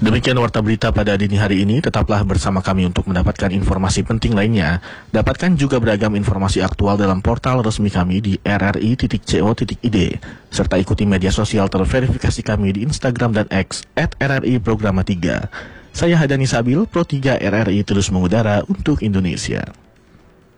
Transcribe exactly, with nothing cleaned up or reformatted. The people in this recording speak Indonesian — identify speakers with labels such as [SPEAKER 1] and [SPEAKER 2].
[SPEAKER 1] Demikian warta berita pada dini hari ini. Tetaplah bersama kami untuk mendapatkan informasi penting lainnya. Dapatkan juga beragam informasi aktual dalam portal resmi kami di r r i titik co titik i d, serta ikuti media sosial terverifikasi kami di Instagram dan X at r r i programa tiga. Saya Hadani Sabil, Pro tiga R R I terus mengudara untuk Indonesia.